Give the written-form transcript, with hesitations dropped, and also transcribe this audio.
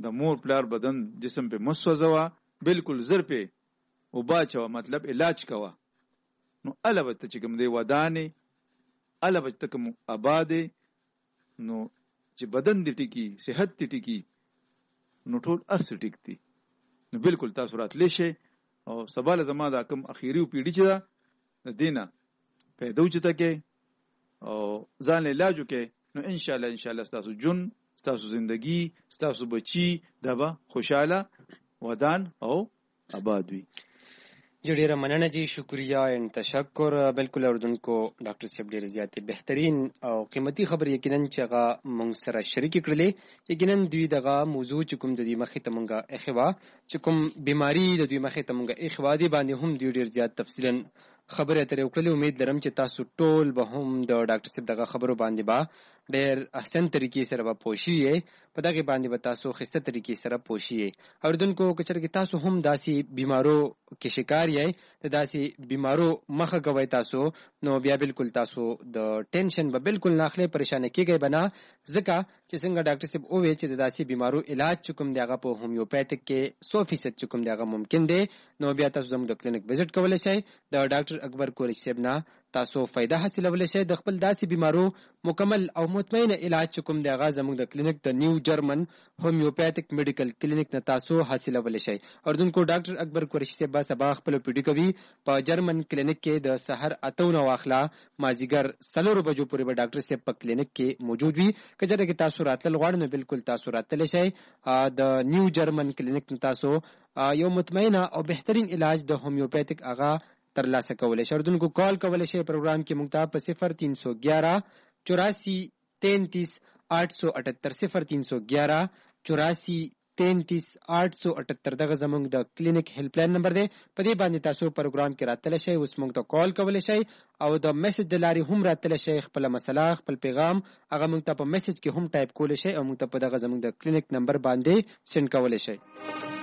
د مور پلار بدن جسم په مسوځوا، بالکل زر په وباچو، مطلب علاج کوا. نو البته چې کوم دی ودانې، البته کوم آباد، نو چې بدن دې ټکی، صحت دې ټکی، نو ټول ارس ټیک دي. نو بالکل تاسو راتلی شئ او سباله زما دا کوم اخیری پیډی چې دا دینه پیدا وچته کې او ځان علاج وکړي، نو ان شاء الله ستاسو جون، ستاسو زندگی، ستاسو بچی دبا خوشاله، ودان او آباد وي. जी ډیره مننه جی، شکریہ ان تشکر. بالکل اردوونکو ډاکټر صاحب ډیره زیاتې بهترین او قیمتي خبر یقینا چې هغه مونږ سره شریک کړلې. یقینا دوی دغه موضوع چې کوم د دې مخې ته مونږه اخوا چې کوم بیماری د دوی مخې ته مونږه اخوا دی باندې هم دوی ډیر زیات تفصیلا خبره اترې وکړلې. امید لرم چې تاسو ټول به هم د ډاکټر صاحب دغه خبرو باندې با ډیر احسن طریقې سره به پوښی په دغه باندې به تاسو خسته طریقې سره پوښی. اردوونکو کچرګي تاسو هم داسي بیمارو کې شکار یې، د داسي بیمارو مخه کوي تاسو، نو بیا بالکل تاسو د ټینشن به بالکل ناخله پریشان کیږئ بنا، ځکه چې څنګه ډاکټر صاحب او وی چې د داسي بیمارو علاج چکم دیغه په هومیوپیتک کې 100% چکم دیغه ممکن دی. نو بیا تاسو زموږ د کلینیک وزټ کولای شئ، د ډاکټر اکبر قریشي صاحب نه تاسو فائدہ حاصلولای شئ، د خپل داسي بیمارو مکمل او مطمئن علاج چکم دیغه زموږ د کلینیک د نیو جرمن هومیوپیتک میډیکل کلینیک نه تاسو حاصلولای شئ. اردوونکو ډاکټر اکبر قریشي صاحب سبا خپل پیډي کوي په جرمن کلینیک کې د سحر 8 واخلا مازیګر 4 بجو پورې به ډاکټر صاحب په کلینیک کې موجود وي. کله چې تاسو راتل غواړئ نو بالکل تاسو راتل شئ. د نیو جرمن کلینیک نه تاسو یو مطمئن او بهترین علاج د هومیوپیتک اغا ترلاسه کولای شئ. اردوونکو کال کولای شئ پروګرام کې مونږ ته په 0311 84 33 878 0311 84 33 878 دغه زمونږ د کلینیک هیلپ لاین نمبر دی. په دې باندې تاسو پروګرام کې راتلی شئ، اوس مونږ ته کال کولی شئ او د میسج د لارې هم راتلی شئ. خپل مسله، خپل پیغام هغه مونږ ته په میسج کې هم ټایپ کولی شئ او مونږ ته په دغه زمونږ د کلینیک نمبر باندې سند کولی شئ.